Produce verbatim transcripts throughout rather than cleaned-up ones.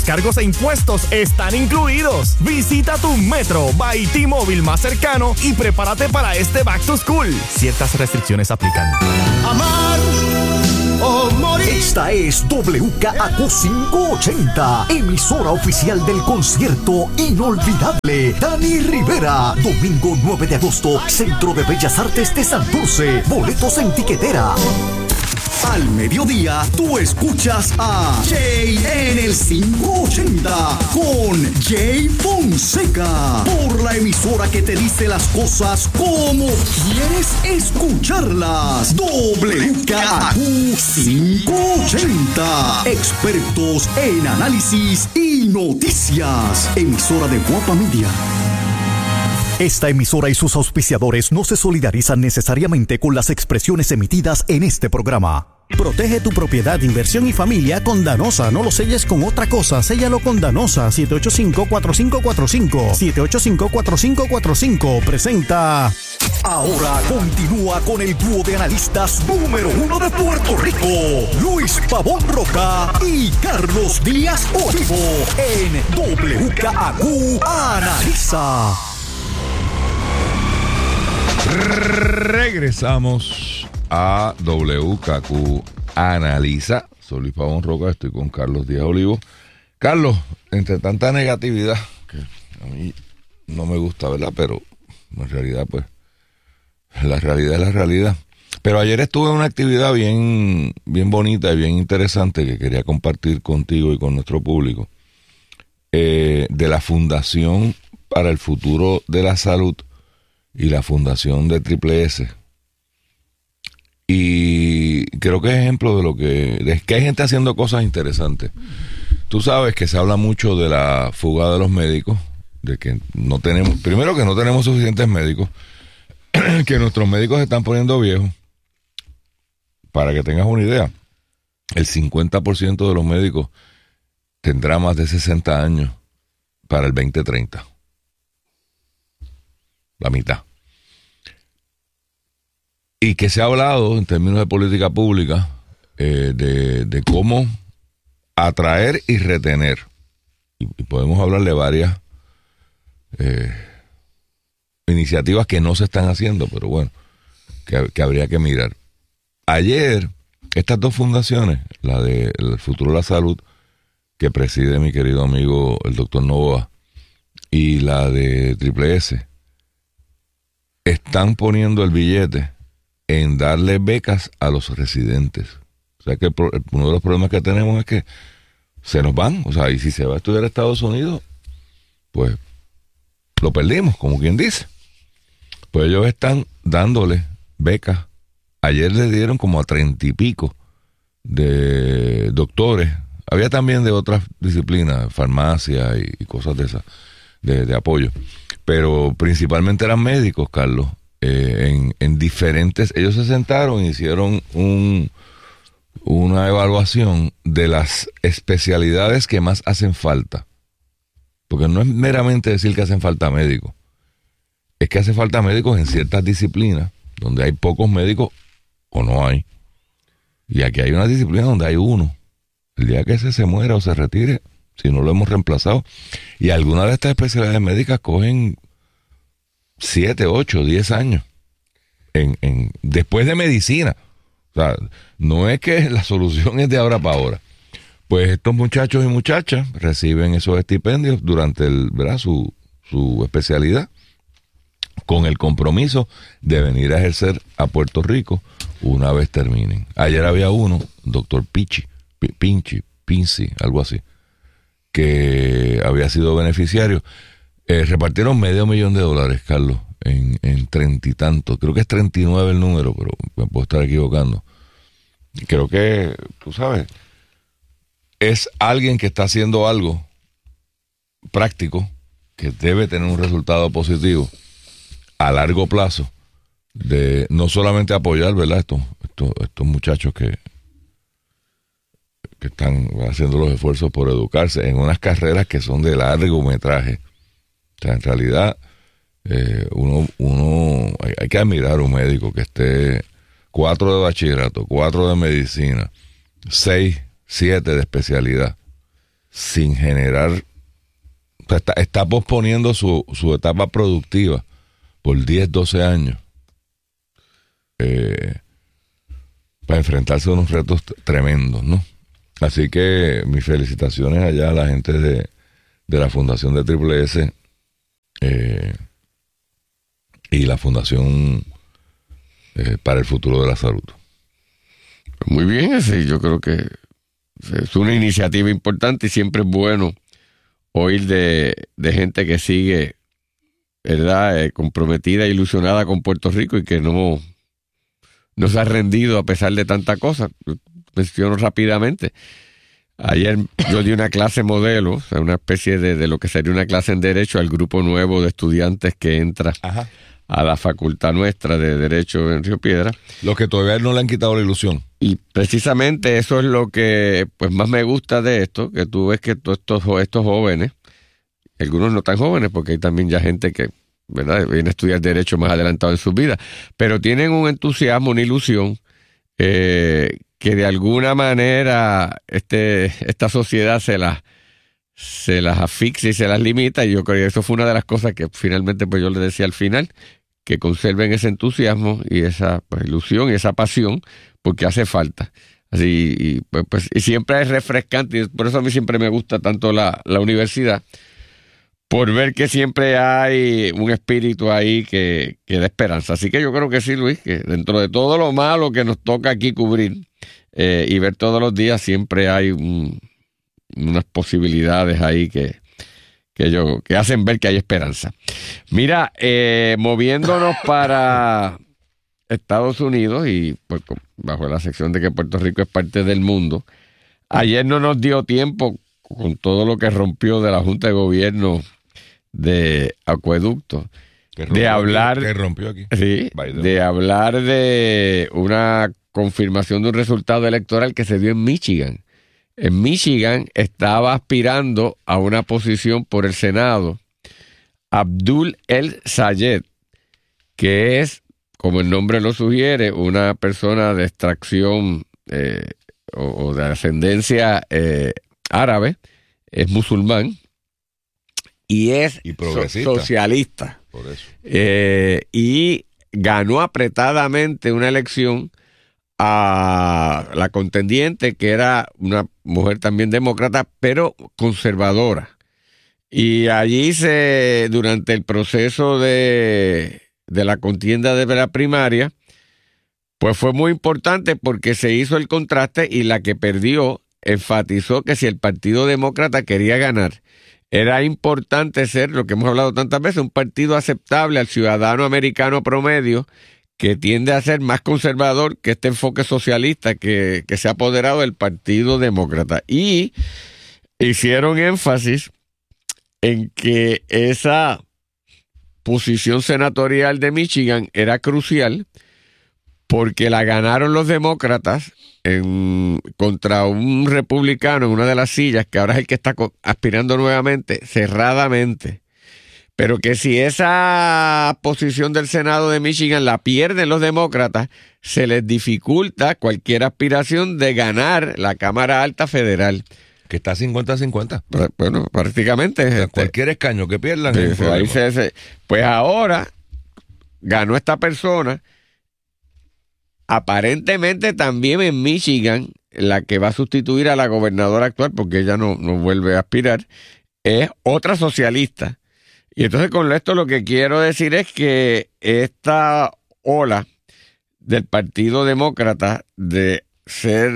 recargos e impuestos están incluidos. Visita tu Metro by T-Mobile más cercano y prepárate para este Back to School. Ciertas restricciones aplican. Amar o morir. Esta es W K A Q quinientos ochenta, emisora oficial del concierto inolvidable Dani Rivera. Domingo nueve de agosto, Centro de Bellas Artes de Santurce. Boletos en tiquetera. Al mediodía, tú escuchas a Jay en el quinientos ochenta con Jay Fonseca por la emisora que te dice las cosas como quieres escucharlas. W K A Q quinientos ochenta, expertos en análisis y noticias. Emisora de Guapa Media. Esta emisora y sus auspiciadores no se solidarizan necesariamente con las expresiones emitidas en este programa. Protege tu propiedad, inversión y familia con Danosa. No lo selles con otra cosa, séllalo con Danosa. siete ocho cinco, cuatro cinco cuatro cinco. siete ocho cinco, cuatro cinco cuatro cinco. Presenta. Ahora continúa con el dúo de analistas número uno de Puerto Rico, Luis Pavón Roca y Carlos Díaz Olivo, en W K A Q Analiza. Regresamos a W K A Q Analiza. Soy Luis Pavón Roca, estoy con Carlos Díaz Olivo. Carlos, entre tanta negatividad, que a mí no me gusta, ¿verdad? Pero en realidad, pues, la realidad es la realidad. Pero ayer estuve en una actividad bien, bien bonita y bien interesante que quería compartir contigo y con nuestro público, eh, de la Fundación para el Futuro de la Salud y la Fundación de Triple S. Y creo que es ejemplo de lo que, de que hay gente haciendo cosas interesantes. Tú sabes que se habla mucho de la fuga de los médicos, de que no tenemos, primero que no tenemos suficientes médicos, que nuestros médicos se están poniendo viejos. Para que tengas una idea, el cincuenta por ciento de los médicos tendrá más de sesenta años para el veinte treinta. La mitad. Y que se ha hablado en términos de política pública eh, de, de cómo atraer y retener. Y, y podemos hablar de varias eh, iniciativas que no se están haciendo, pero bueno, que, que habría que mirar. Ayer, estas dos fundaciones, la de El Futuro de la Salud, que preside mi querido amigo el doctor Novoa, y la de Triple S, están poniendo el billete en darle becas a los residentes. O sea que el, uno de los problemas que tenemos es que se nos van. O sea, y si se va a estudiar a Estados Unidos, pues lo perdimos, como quien dice. Pues ellos están dándole becas. Ayer le dieron como a treinta y pico de doctores. Había también de otras disciplinas, farmacia y, y cosas de esas, de, de apoyo. Pero principalmente eran médicos, Carlos, eh, en, en diferentes... Ellos se sentaron y hicieron un, una evaluación de las especialidades que más hacen falta. Porque no es meramente decir que hacen falta médicos. Es que hace falta médicos en ciertas disciplinas donde hay pocos médicos o no hay. Y aquí hay una disciplina donde hay uno. El día que ese se muera o se retire, si no lo hemos reemplazado. Y algunas de estas especialidades médicas cogen siete, ocho, diez años en, en, después de medicina. O sea, no es que la solución es de ahora para ahora. Pues estos muchachos y muchachas reciben esos estipendios durante el, ¿verdad? Su, su especialidad, con el compromiso de venir a ejercer a Puerto Rico una vez terminen. Ayer había uno, doctor Pichi, Pinchi, Pinci, algo así, que había sido beneficiario. Eh, repartieron medio millón de dólares, Carlos, en, en treinta y tantos. Creo que es treinta y nueve el número, pero me puedo estar equivocando. Creo que, tú sabes, es alguien que está haciendo algo práctico que debe tener un resultado positivo a largo plazo, de no solamente apoyar, ¿verdad? Estos, estos, estos muchachos que que están haciendo los esfuerzos por educarse en unas carreras que son de largo metraje. O sea, en realidad, eh, uno, uno hay, hay que admirar a un médico que esté cuatro de bachillerato, cuatro de medicina, seis, siete de especialidad. sin generar, o sea, está, está posponiendo su, su etapa productiva por diez, doce años eh, para enfrentarse a unos retos t- tremendos, ¿no? Así que mis felicitaciones allá a la gente de, de la Fundación de Triple S eh, y la Fundación eh, para el Futuro de la Salud. Muy bien, sí, yo creo que es una iniciativa importante y siempre es bueno oír de, de gente que sigue, ¿verdad?, eh, comprometida e ilusionada con Puerto Rico y que no, no se ha rendido a pesar de tanta cosa. Menciono rápidamente. Ayer yo di una clase modelo, o sea, una especie de, de lo que sería una clase en Derecho al grupo nuevo de estudiantes que entra Ajá. a la facultad nuestra de Derecho en Río Piedras. Los que todavía no le han quitado la ilusión. Y precisamente eso es lo que pues más me gusta de esto, que tú ves que todos estos, estos jóvenes, algunos no tan jóvenes, porque hay también ya gente que, ¿verdad?, viene a estudiar Derecho más adelantado en su vida, pero tienen un entusiasmo, una ilusión, eh, que de alguna manera este, esta sociedad se las, se las asfixia y se las limita, y yo creo que eso fue una de las cosas que finalmente pues yo les decía al final, que conserven ese entusiasmo y esa pues, ilusión y esa pasión, porque hace falta. Así, y, pues, pues, y siempre es refrescante, y por eso a mí siempre me gusta tanto la, la universidad, por ver que siempre hay un espíritu ahí que, que da esperanza. Así que yo creo que sí, Luis, que dentro de todo lo malo que nos toca aquí cubrir eh, y ver todos los días, siempre hay un, unas posibilidades ahí que, que, yo, que hacen ver que hay esperanza. Mira, eh, moviéndonos para Estados Unidos y pues, bajo la sección de que Puerto Rico es parte del mundo, ayer no nos dio tiempo con todo lo que rompió de la Junta de Gobierno de Acueducto, de hablar aquí, que rompió aquí. Sí, de hablar de una confirmación de un resultado electoral que se dio en Michigan. En Michigan estaba aspirando a una posición por el Senado Abdul El Sayed, que es, como el nombre lo sugiere, una persona de extracción eh, o, o de ascendencia eh, árabe, es musulmán y es y so- socialista. Por eso. Eh, y ganó apretadamente una elección a la contendiente, que era una mujer también demócrata, pero conservadora. Y allí se, durante el proceso de, de la contienda de la primaria, pues fue muy importante porque se hizo el contraste y la que perdió enfatizó que si el Partido Demócrata quería ganar, era importante ser, lo que hemos hablado tantas veces, un partido aceptable al ciudadano americano promedio, que tiende a ser más conservador que este enfoque socialista que, que se ha apoderado del Partido Demócrata. Y hicieron énfasis en que esa posición senatorial de Michigan era crucial porque la ganaron los demócratas en, contra un republicano en una de las sillas, que ahora es el que está aspirando nuevamente, cerradamente. Pero que si esa posición del Senado de Michigan la pierden los demócratas, se les dificulta cualquier aspiración de ganar la Cámara Alta Federal. Que está cincuenta a cincuenta. Bueno, prácticamente. O sea, este, cualquier escaño que pierdan. Pues, ahí se, se, pues ahora ganó esta persona. Aparentemente también en Michigan, la que va a sustituir a la gobernadora actual, porque ella no, no vuelve a aspirar, es otra socialista. Y entonces con esto lo que quiero decir es que esta ola del Partido Demócrata de ser,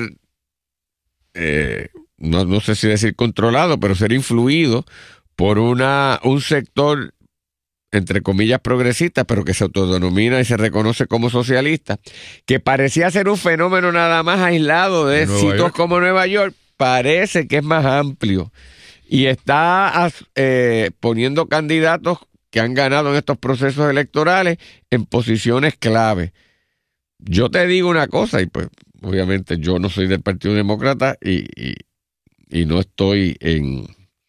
eh, no, no sé si decir controlado, pero ser influido por una un sector, entre comillas, progresista, pero que se autodenomina y se reconoce como socialista, que parecía ser un fenómeno nada más aislado de sitios como Nueva York, parece que es más amplio. Y está eh, poniendo candidatos que han ganado en estos procesos electorales en posiciones clave. Yo te digo una cosa, y pues obviamente yo no soy del Partido Demócrata y, y, y no estoy en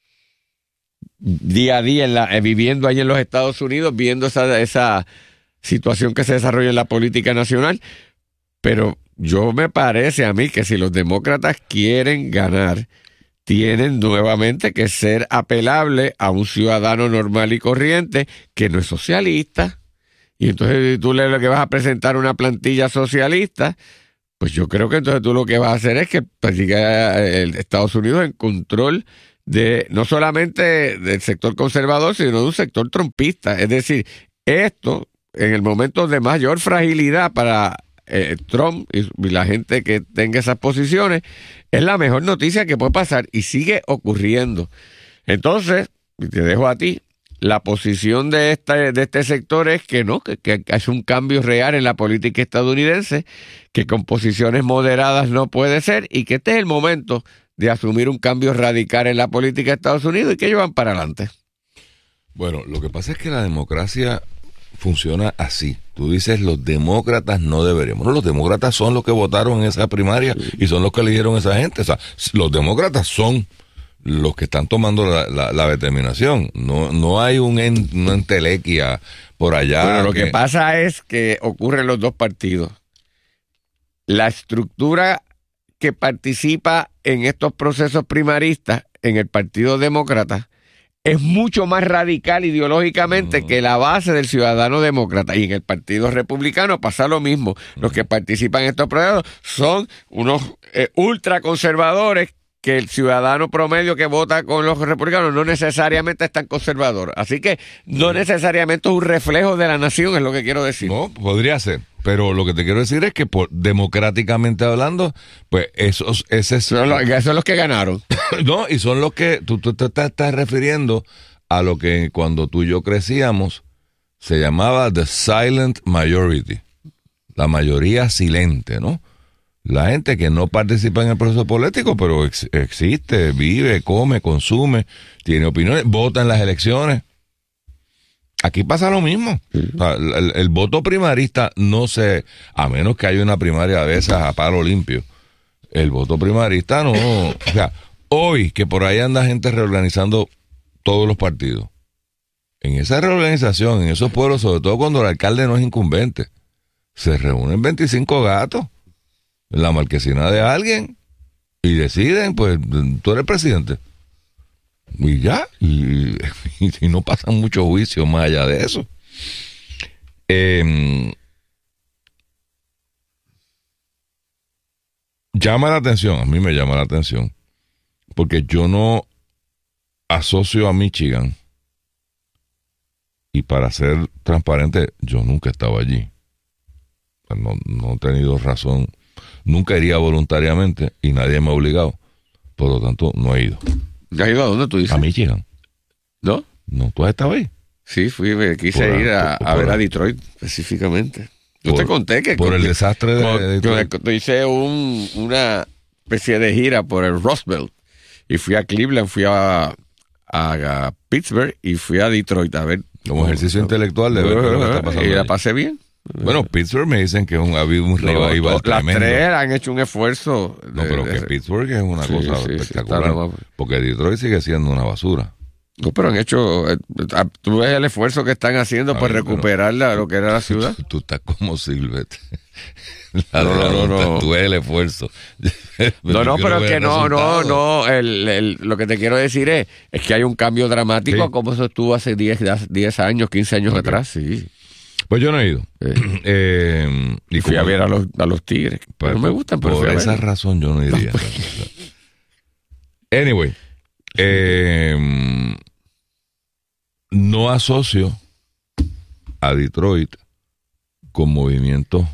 día a día en la, eh, viviendo ahí en los Estados Unidos, viendo esa, esa situación que se desarrolla en la política nacional, pero yo me parece a mí que si los demócratas quieren ganar, tienen nuevamente que ser apelables a un ciudadano normal y corriente que no es socialista. Y entonces tú le lo que vas a presentar una plantilla socialista, pues yo creo que entonces tú lo que vas a hacer es que el Estados Unidos en control de no solamente del sector conservador, sino de un sector trumpista. Es decir, esto en el momento de mayor fragilidad para eh, Trump y, y la gente que tenga esas posiciones, es la mejor noticia que puede pasar y sigue ocurriendo. Entonces, te dejo a ti. La posición de este, de este sector es que no, que, que es un cambio real en la política estadounidense, que con posiciones moderadas no puede ser y que este es el momento de asumir un cambio radical en la política de Estados Unidos y que ellos van para adelante. Bueno, lo que pasa es que la democracia funciona así. Tú dices, los demócratas no deberíamos. No, los demócratas son los que votaron en esa primaria y son los que eligieron a esa gente. O sea, los demócratas son los que están tomando la, la, la determinación. No, no hay un en, una entelequia por allá. Bueno, lo que... que pasa es que ocurren los dos partidos. La estructura que participa en estos procesos primaristas en el Partido Demócrata es mucho más radical ideológicamente uh-huh. que la base del ciudadano demócrata. Y en el Partido Republicano pasa lo mismo. Uh-huh. Los que participan en estos procesos son unos eh, ultraconservadores que el ciudadano promedio que vota con los republicanos no necesariamente es tan conservador. Así que no necesariamente es un reflejo de la nación, es lo que quiero decir. No, podría ser. Pero lo que te quiero decir es que por, democráticamente hablando, pues esos, ese son los, esos son los que ganaron. No, y son los que tú, tú te estás, estás refiriendo a lo que cuando tú y yo crecíamos se llamaba the silent majority, la mayoría silente, ¿no? La gente que no participa en el proceso político, pero ex, existe, vive, come, consume, tiene opiniones, vota en las elecciones. Aquí pasa lo mismo. Sí. O sea, el, el voto primarista no se, a menos que haya una primaria de esas a palo limpio, el voto primarista no. O sea, hoy que por ahí anda gente reorganizando todos los partidos, en esa reorganización, en esos pueblos, sobre todo cuando el alcalde no es incumbente, se reúnen veinticinco gatos en la marquesina de alguien y deciden, pues, tú eres presidente. Y ya, y, y, y no pasan muchos juicios más allá de eso. Eh, llama la atención, a mí me llama la atención, porque yo no asocio a Michigan, y para ser transparente, yo nunca he estado allí. No, no he tenido razón, nunca iría voluntariamente y nadie me ha obligado, por lo tanto no he ido. ¿Ya has ido a dónde tú dices? A Michigan. ¿No? No, ¿tú has estado ahí? Sí, fui, me quise por, ir a, por, a ver por, a Detroit específicamente. Yo por, te conté que... Por con, el desastre con, de Detroit. Yo hice un, una especie de gira por el Rust Belt y fui a Cleveland, fui a, a, a Pittsburgh y fui a Detroit a ver... Como ejercicio no, intelectual de ver uh, lo que está pasando. Y la ahí. pasé bien. Bueno, Pittsburgh me dicen que un, ha habido un revival no, tremendo. Las tres han hecho un esfuerzo. De, no, pero de, que de, Pittsburgh es una sí, cosa sí, espectacular. Sí, porque Detroit sigue siendo una basura. No, pero han hecho... Eh, tú ves el esfuerzo que están haciendo Ay, por recuperar la, lo que era la ciudad. Tú, tú estás como Silvestre. No, no, no, no. Tú ves el esfuerzo. No, no, pero es que no, no, no. El, el, lo que te quiero decir es, es que hay un cambio dramático sí. como eso estuvo hace diez años, quince años okay. atrás, sí. Pues yo no he ido. Eh, eh, y fui a ver a los, a los Tigres. Pues, no me gustan, pero por esa razón yo no iría. No, pues. Anyway, eh, no asocio a Detroit con movimientos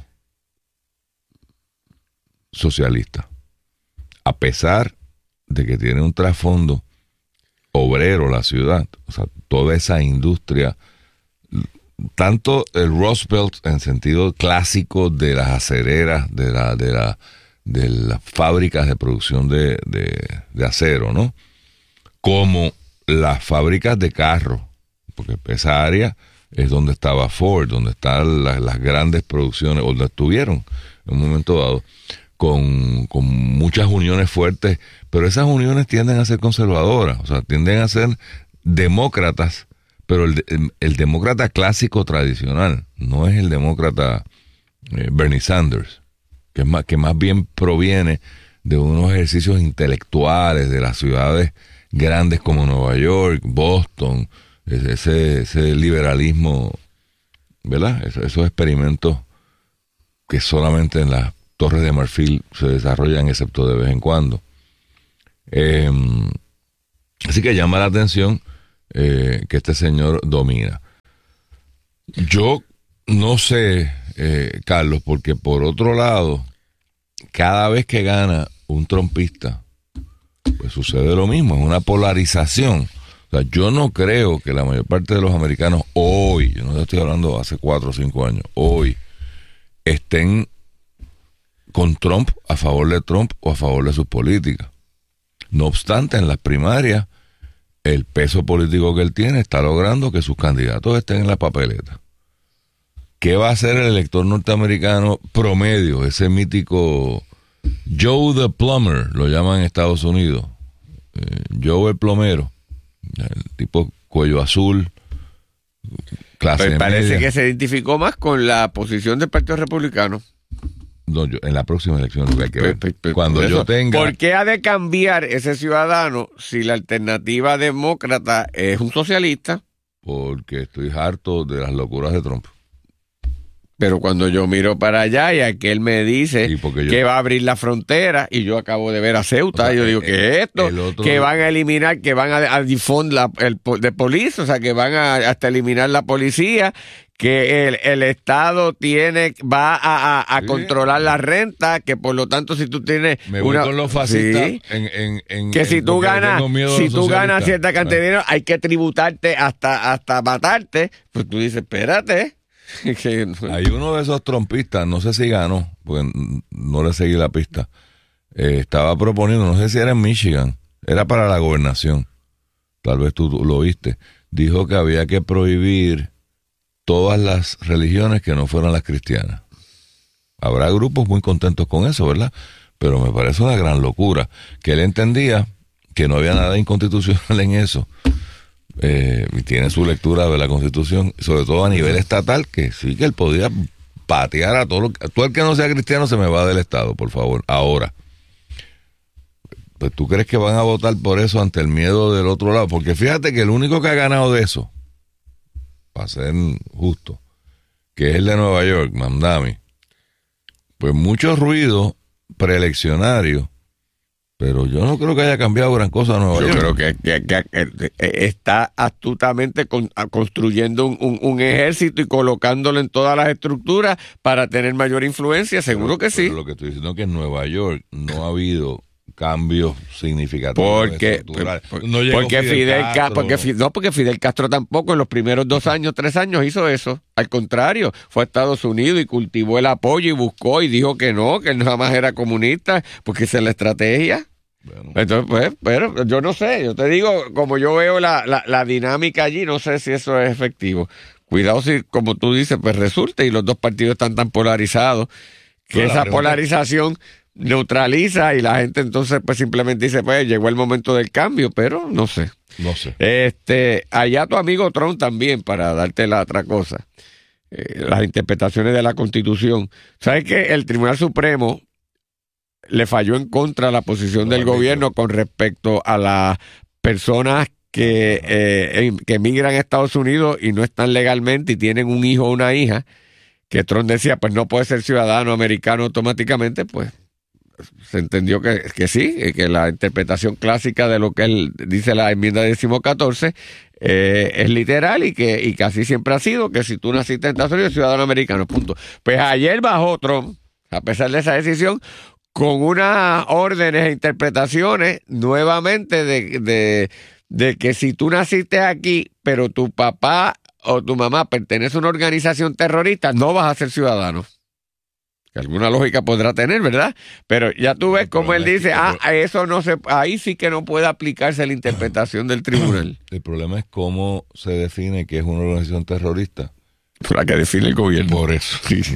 socialistas, a pesar de que tiene un trasfondo obrero la ciudad, o sea, toda esa industria. Tanto el Rust Belt en sentido clásico de las acereras, de la, de la, de las fábricas de producción de, de, de acero, ¿no? Como las fábricas de carros, porque esa área es donde estaba Ford, donde están las, las grandes producciones, donde estuvieron en un momento dado, con, con muchas uniones fuertes, pero esas uniones tienden a ser conservadoras, o sea, tienden a ser demócratas, pero el, el, el demócrata clásico tradicional, no es el demócrata eh, Bernie Sanders, que, es más, que más bien proviene de unos ejercicios intelectuales de las ciudades grandes como Nueva York, Boston, ese, ese liberalismo, ¿verdad? Esos, esos experimentos que solamente en las Torres de Marfil se desarrollan, excepto de vez en cuando. Eh, así que llama la atención eh, que este señor domina. Yo no sé, eh, Carlos, porque por otro lado, cada vez que gana un trompista, pues sucede lo mismo, es una polarización. O sea, yo no creo que la mayor parte de los americanos hoy, yo no estoy hablando hace cuatro o cinco años, hoy estén con Trump, a favor de Trump o a favor de sus políticas. No obstante, en las primarias, el peso político que él tiene está logrando que sus candidatos estén en la papeleta. ¿Qué va a hacer el elector norteamericano promedio? Ese mítico Joe the Plumber, lo llaman en Estados Unidos. Eh, Joe el plomero. El tipo cuello azul, clase pues parece media. que se identificó más con la posición del Partido Republicano. No, yo, en la próxima elección lo que hay que ver. Pe, pe, pe, Cuando yo tenga... ¿Por qué ha de cambiar ese ciudadano si la alternativa demócrata es un socialista? Porque estoy harto de las locuras de Trump. Pero cuando yo miro para allá y aquel me dice Sí, porque yo- que va a abrir la frontera y yo acabo de ver a Ceuta, O sea, yo digo, el- ¿qué es esto? el otro- Que van a eliminar, que van a, a defund la, el po- de policía, o sea, que van a hasta eliminar la policía, que el, el Estado tiene va a, a, a Sí. controlar la renta, que por lo tanto si tú tienes Me voy una... con los fascistas Sí. en, en, en, Que si en- tú porque ganas, tengo miedo a si los tú ganas socialistas. cierta cantidad de dinero, hay que tributarte hasta, hasta matarte, pues tú dices, espérate. que no- Hay uno de esos trompistas, no sé si ganó, porque no le seguí la pista. Eh, estaba proponiendo, no sé si era en Michigan, era para la gobernación. Tal vez tú, tú lo viste. Dijo que había que prohibir todas las religiones que no fueran las cristianas. Habrá grupos muy contentos con eso, ¿verdad? Pero me parece una gran locura. Que él entendía que no había nada inconstitucional en eso. Eh, y tiene su lectura de la Constitución, sobre todo a nivel estatal, que sí que él podía patear a todo lo que... Todo el que no sea cristiano se me va del Estado, por favor, ahora. Pues tú crees que van a votar por eso ante el miedo del otro lado, porque fíjate que el único que ha ganado de eso, para ser justo, que es el de Nueva York, Mamdani, pues mucho ruido preeleccionario, pero yo no creo que haya cambiado gran cosa en Nueva Yo York. creo que, que- que- que está astutamente con- construyendo un, un- un ejército y colocándolo en todas las estructuras para tener mayor influencia, seguro que sí. Pero lo que estoy diciendo es que en Nueva York no ha habido cambios significativos. Porque, estructurales. por- No llegó porque Fidel Castro, Castro. porque, Fi- no, porque Fidel Castro tampoco en los primeros dos años, tres años hizo eso. Al contrario, fue a Estados Unidos y cultivó el apoyo y buscó y dijo que no, que él jamás era comunista, porque esa es la estrategia. Bueno, Entonces, pues, pero yo no sé, yo te digo, como yo veo la, la, la dinámica allí, no sé si eso es efectivo. Cuidado si, como tú dices, pues resulta y los dos partidos están tan polarizados que Pero la esa pregunta- polarización neutraliza y la gente entonces pues simplemente dice, pues llegó el momento del cambio, pero no sé. no sé. Este, allá tu amigo Trump también, para darte la otra cosa, eh, las interpretaciones de la Constitución. ¿Sabes que el Tribunal Supremo le falló en contra de la posición Lo del han dicho. gobierno con respecto a las personas que, eh, em- que emigran a Estados Unidos y no están legalmente y tienen un hijo o una hija? Que Trump decía, pues no puede ser ciudadano americano automáticamente, pues se entendió que, que sí, que la interpretación clásica de lo que él dice la enmienda decimocatorce eh, es literal y que y casi siempre ha sido que si tú naciste en Estados Unidos, ciudadano americano, punto. Pues ayer bajó Trump, a pesar de esa decisión, con unas órdenes e interpretaciones nuevamente de, de, de que si tú naciste aquí, pero tu papá o tu mamá pertenece a una organización terrorista, no vas a ser ciudadano. Que alguna lógica podrá tener, ¿verdad? Pero ya tú ves El cómo él problema es dice, que- ah, a eso no se, ahí sí que no puede aplicarse la interpretación del tribunal. El problema es cómo se define que es una organización terrorista. Por la que define el gobierno. Por eso.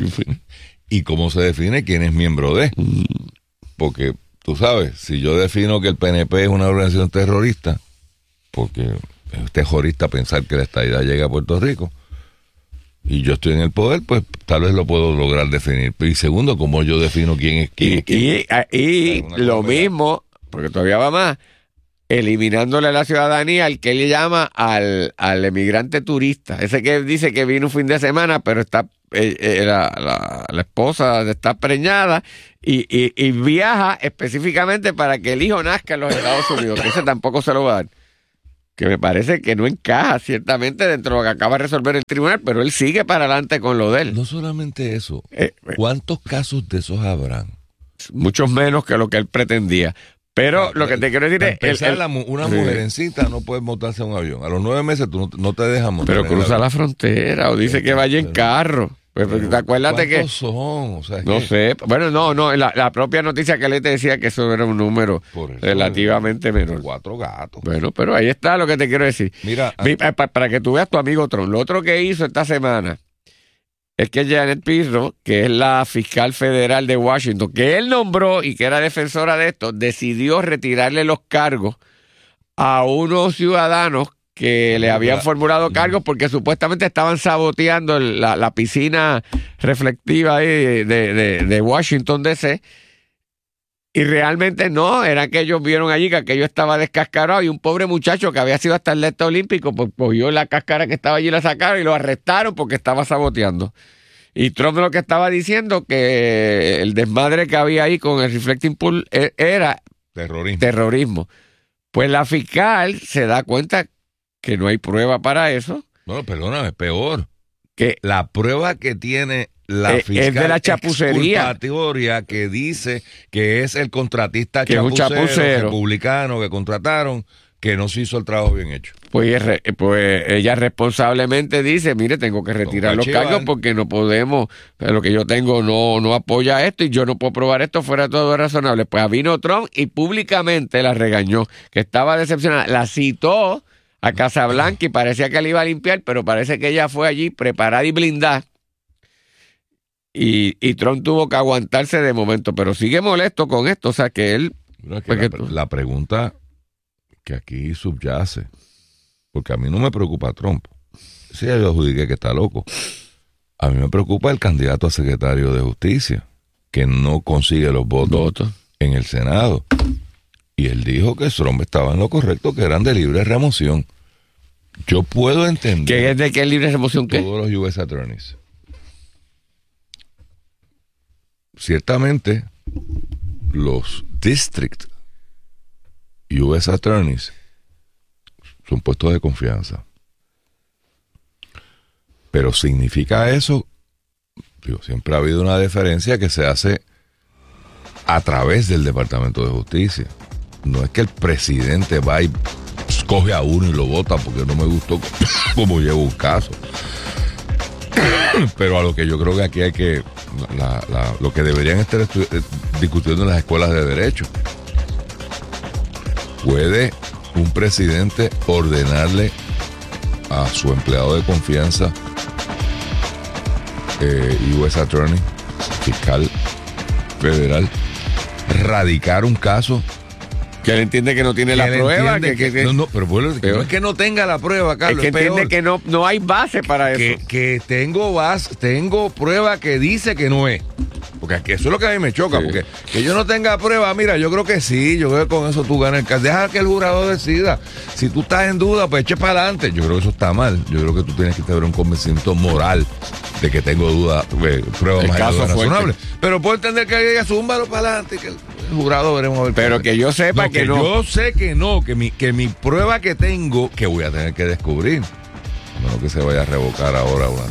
Y cómo se define quién es miembro de. Porque, tú sabes, si yo defino que el P N P es una organización terrorista, porque es terrorista pensar que la estadidad llega a Puerto Rico, y yo estoy en el poder, pues tal vez lo puedo lograr definir. Y segundo, ¿cómo yo defino quién es quién? Y, es quién? y, y lo mismo, porque todavía va más, eliminándole la ciudadanía al que él llama al, al emigrante turista. Ese que dice que vino un fin de semana, pero está eh, eh, la, la, la esposa está preñada y, y, y viaja específicamente para que el hijo nazca en los Estados Unidos. Que ese tampoco se lo va a dar. Que me parece que no encaja ciertamente dentro de lo que acaba de resolver el tribunal, pero él sigue para adelante con lo de él. No solamente eso, Eh, ¿cuántos casos de esos habrán? Muchos menos que lo que él pretendía. Pero lo que te quiero decir Para es... el- empezar, el- la mu- una Sí. mujerencita no puede montarse en un avión. A los nueve meses tú no, no te dejas montar. Pero en el cruza avión. la frontera o dice que vaya en Pero- carro. Pues, Pero ¿te acuérdate que...? ¿cuántos son? O sea, es No que- sé. Bueno, no, no. La, la propia noticia que le te decía que eso era un número Por eso, relativamente menor. Cuatro gatos. Bueno, pero ahí está lo que te quiero decir. Mira, Mi- eh, pa- para que tú veas tu amigo Trump. Lo otro que hizo esta semana es que Janet Pirro, que es la fiscal federal de Washington, que él nombró y que era defensora de esto, decidió retirarle los cargos a unos ciudadanos que le habían formulado cargos porque supuestamente estaban saboteando el- la, la piscina reflectiva ahí de, de- de Washington D C y realmente no, eran que ellos vieron allí que aquello estaba descascarado y un pobre muchacho que había sido hasta atleta olímpico pues cogió la cáscara que estaba allí y la sacaron y lo arrestaron porque estaba saboteando. Y Trump lo que estaba diciendo que el desmadre que había ahí con el reflecting pool e- era terrorismo. terrorismo. Pues la fiscal se da cuenta que no hay prueba para eso, No, perdóname, peor. que La prueba que tiene la Eh, es fiscal de la chapucería. exculpatoria que dice que es el contratista Que es un chapucero, chapucero. republicano que contrataron, que no se hizo el trabajo bien hecho. pues, re- pues ella responsablemente dice, mire, tengo que retirar Toca los archivar. cargos porque no podemos, lo que yo tengo no, no apoya esto y yo no puedo probar esto fuera de todo razonable. Pues vino Trump y públicamente la regañó, que estaba decepcionada, la citó a Casablanca y parecía que le iba a limpiar, pero parece que ella fue allí preparada y blindada. Y, y Trump tuvo que aguantarse de momento, pero sigue molesto con esto, o sea que él... Pero es que Pues la, que tú- la pregunta que aquí subyace, porque a mí no me preocupa Trump. Sí, yo adjudiqué que está loco. A mí me preocupa el candidato a secretario de Justicia, que no consigue los votos Voto. en el Senado. Y él dijo que Trump estaba en lo correcto, que eran de libre remoción. Yo puedo entender ¿Qué es de qué libre remoción qué? todos los U S attorneys. Ciertamente, los district U S attorneys son puestos de confianza. Pero significa eso, digo, siempre ha habido una diferencia que se hace a través del Departamento de Justicia. No es que el presidente va y escoge a uno y lo vota porque no me gustó como llevo un caso. Pero a lo que yo creo que aquí hay que, la, la, lo que deberían estar estu- eh, discutiendo en las escuelas de derecho, ¿puede un presidente ordenarle a su empleado de confianza, eh, U S Attorney, fiscal federal, radicar un caso? Que él entiende que no tiene la él prueba. entiende Que, que- no, no, pero bueno, Peor. no es que no tenga la prueba, es Carlos, que es entiende peor. que no, no hay base para eso. que, que tengo bas, tengo prueba que dice que no es. Porque aquí eso es lo que a mí me choca, Sí. porque que yo no tenga prueba, mira, yo creo que sí, yo creo que con eso tú ganas el caso. Deja que el jurado decida. Si tú estás en duda, pues eche para adelante. Yo creo que eso está mal. Yo creo que tú tienes que tener un convencimiento moral de que tengo duda, eh, prueba El más allá de caso lo fuerte. razonable. Pero puedo entender que diga, zúmbalo para adelante, que el, el jurado veremos a ver. Pero que yo sepa No, que que no. yo sé que no, que mi, que mi prueba que tengo, que voy a tener que descubrir. A menos que se vaya a revocar ahora una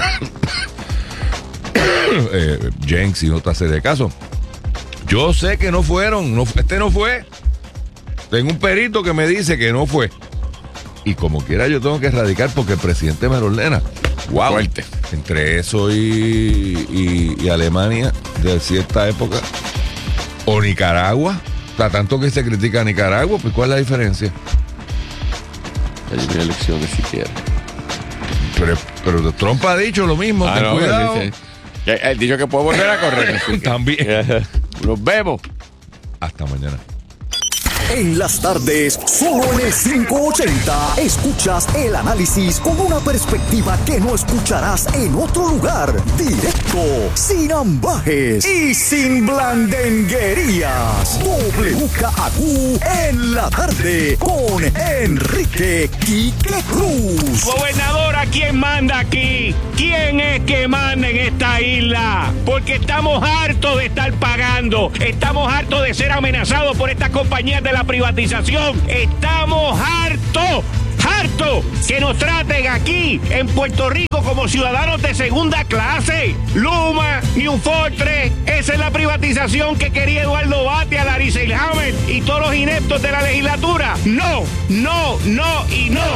eh, Jenks y otra serie de casos. Yo sé que no fueron, no, este no fue. Tengo un perito que me dice que no fue. Y como quiera yo tengo que erradicar porque el presidente me lo ordena. Wow. Fuerte. Entre eso y, y, y Alemania de cierta época. O Nicaragua. O sea, tanto que se critica a Nicaragua, pues ¿cuál es la diferencia? Hay una elecciones siquiera. Pero, pero Trump ha dicho lo mismo. Ah, ten no, cuidado. él dice- que- él dijo que puede volver a correr. así que- También. Nos vemos. Hasta mañana. En las tardes, solo en el quinientos ochenta, escuchas el análisis con una perspectiva que no escucharás en otro lugar. Directo, sin ambajes y sin blandenguerías. W K A Q en la tarde con Enrique Quique Cruz. Gobernador, ¿a quién manda aquí? ¿Quién es que manda en esta isla? Porque estamos hartos de estar pagando. Estamos hartos de ser amenazados por estas compañías de la privatización. Estamos hartos, hartos que nos traten aquí en Puerto Rico como ciudadanos de segunda clase. Luma, New Fortress, esa es la privatización que quería Eduardo Batia, Larry Selhammer y todos los ineptos de la legislatura. No, no, no y no.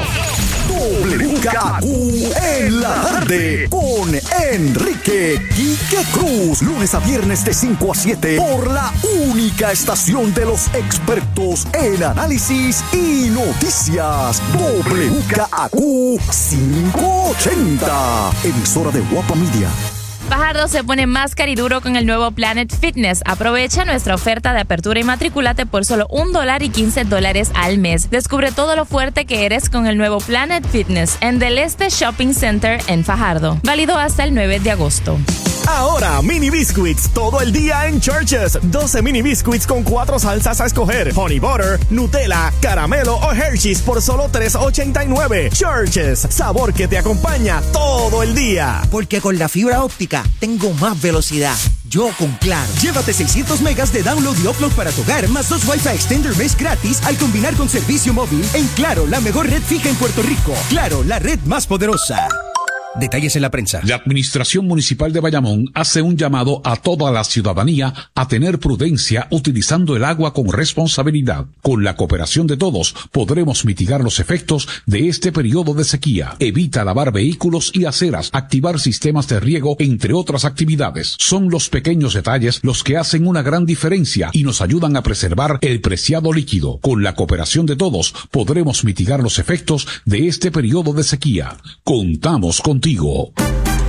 W K A Q en la tarde con Enrique Quique Cruz. Lunes a viernes de cinco a siete por la única estación de los expertos en análisis y noticias. W K A Q quinientos ochenta. Emisora de Guapa Media. Fajardo se pone más cariduro con el nuevo Planet Fitness. Aprovecha nuestra oferta de apertura y matricúlate por solo un dólar y quince dólares al mes. Descubre todo lo fuerte que eres con el nuevo Planet Fitness en Del Este Shopping Center en Fajardo. Válido hasta el nueve de agosto. Ahora, mini biscuits todo el día en Churches. doce mini biscuits con cuatro salsas a escoger. Honey butter, Nutella, caramelo o Hershey's por solo tres ochenta y nueve. Churches, sabor que te acompaña todo el día. Porque con la fibra óptica tengo más velocidad. Yo con Claro. Llévate seiscientos megas de download y upload para tu hogar, más dos Wi-Fi Extender Mesh gratis al combinar con servicio móvil en Claro, la mejor red fija en Puerto Rico. Claro, la red más poderosa. Detalles en la prensa. La Administración Municipal de Bayamón hace un llamado a toda la ciudadanía a tener prudencia utilizando el agua con responsabilidad. Con la cooperación de todos, podremos mitigar los efectos de este periodo de sequía. Evita lavar vehículos y aceras, activar sistemas de riego, entre otras actividades. Son los pequeños detalles los que hacen una gran diferencia y nos ayudan a preservar el preciado líquido. Con la cooperación de todos, podremos mitigar los efectos de este periodo de sequía. Contamos con contigo.